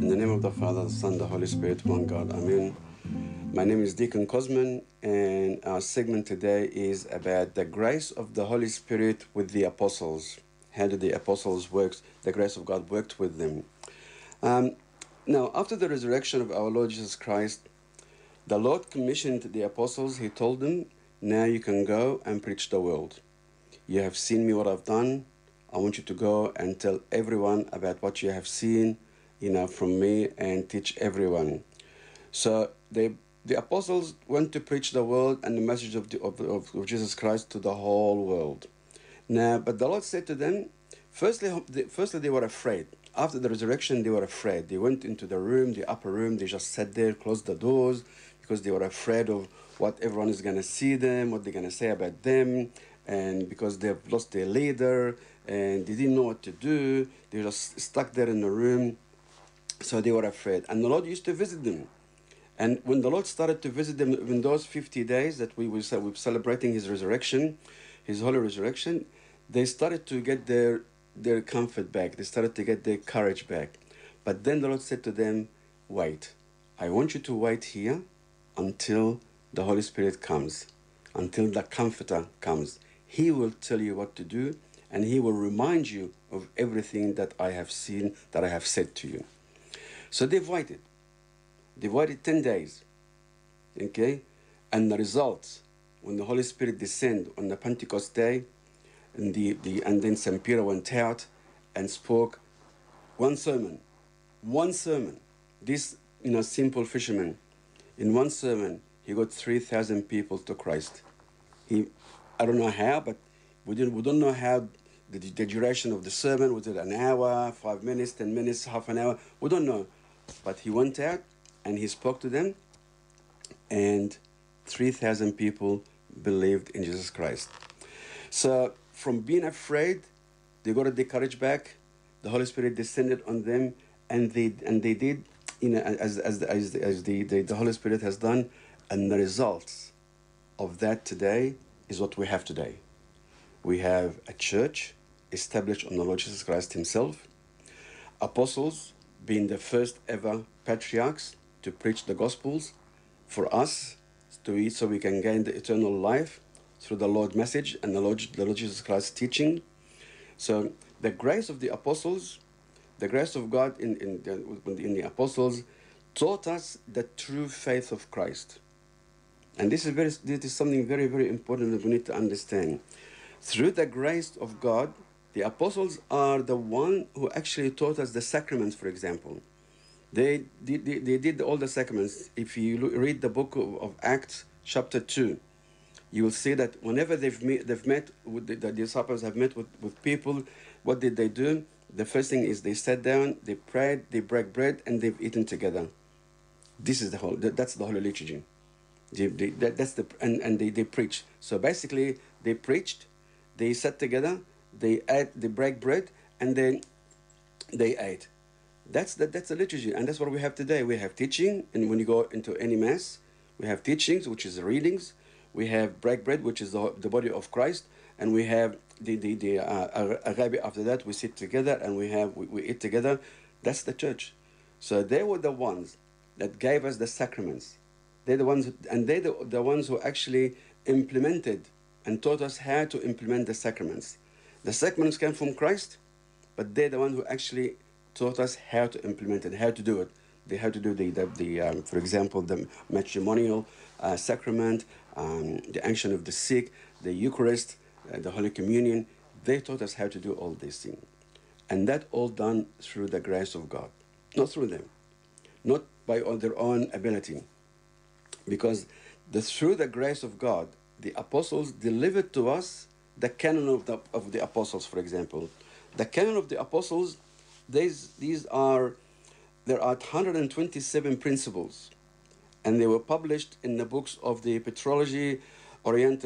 In the name of the Father, the Son, the Holy Spirit, one God. Amen. My name is Deacon Cosman, and our segment today is about the grace of the Holy Spirit with the apostles. How did the apostles work? The grace of God worked with them. Now, after the resurrection of our Lord Jesus Christ, the Lord commissioned the apostles. He told them, now you can go and preach the world. You have seen me, what I've done. I want you to go and tell everyone about what you have seen, from me, and teach everyone. So the apostles went to preach the world and the message of Jesus Christ to the whole world. Now, but the Lord said to them, firstly they were afraid. After the resurrection, they were afraid. They went into the room, the upper room. They just sat there, closed the doors, because they were afraid of what everyone is going to see them, what they're going to say about them, and because they've lost their leader, and they didn't know what to do. They were just stuck there in the room, so they were afraid. And the Lord used to visit them. And when the Lord started to visit them in those 50 days that we were celebrating His resurrection, His holy resurrection, they started to get their comfort back. They started to get their courage back. But then the Lord said to them, wait. I want you to wait here until the Holy Spirit comes, until the Comforter comes. He will tell you what to do, and He will remind you of everything that I have seen, that I have said to you. So they've waited. They waited 10 days. Okay? And the results, when the Holy Spirit descended on the Pentecost day, and then St. Peter went out and spoke one sermon. This, simple fisherman, in one sermon, he got 3,000 people to Christ. I don't know how, but we don't know how the duration of the sermon. Was it an hour, 5 minutes, 10 minutes, half an hour? We don't know. But he went out and he spoke to them, and 3,000 people believed in Jesus Christ. So from being afraid, they got their courage back. The Holy Spirit descended on them, and they did, as the Holy Spirit has done, and the results of that today is what we have today. We have a church established on the Lord Jesus Christ Himself, apostles being the first ever patriarchs to preach the Gospels for us, so we can gain the eternal life through the Lord's message and the Lord Jesus Christ's teaching. So the grace of the apostles, the grace of God in the apostles, taught us the true faith of Christ. And this is something very, very important that we need to understand. Through the grace of God, the apostles are the one who actually taught us the sacraments, for example. They did all the sacraments. If you read the book of Acts, chapter 2, you will see that whenever they've met with the disciples have met with people, what did they do? The first thing is they sat down, they prayed, they break bread, and they've eaten together. That's the Holy Liturgy. They preach. So basically, they preached, they sat together, they break bread, and then they ate. That's the liturgy, and that's what we have today. We have teaching, and when you go into any mass, we have teachings, which is readings. We have break bread, which is the body of Christ, and we have the agape. After that, we sit together and we eat together. That's the church. So they were the ones that gave us the sacraments. They're the ones, and they're the ones who actually implemented and taught us how to implement the sacraments. The sacraments came from Christ, but they're the ones who actually taught us how to implement it, how to do it. They had to do for example, the matrimonial sacrament, the unction of the sick, the Eucharist, the Holy Communion. They taught us how to do all these things. And that all done through the grace of God. Not through them. Not by their own ability. Because through the grace of God, the apostles delivered to us the canon of the apostles, for example. The canon of the apostles, there are 127 principles, and they were published in the books of the Petrology, Oriental